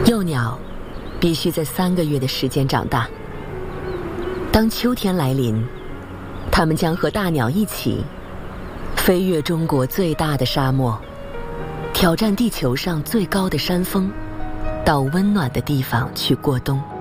幼鸟必须在3个月的时间长大。当秋天来临，它们将和大鸟一起飞越中国最大的沙漠，挑战地球上最高的山峰，到温暖的地方去过冬。